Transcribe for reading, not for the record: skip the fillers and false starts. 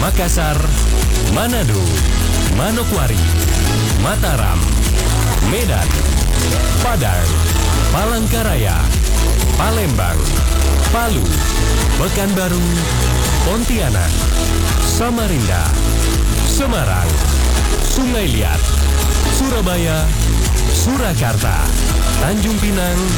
Makassar, Manado, Manokwari, Mataram, Medan, Padang, Palangkaraya, Palembang, Palu, Pekanbaru, Pontianak, Samarinda, Semarang, Sungai Liat, Surabaya, Surakarta, Tanjung Pinang,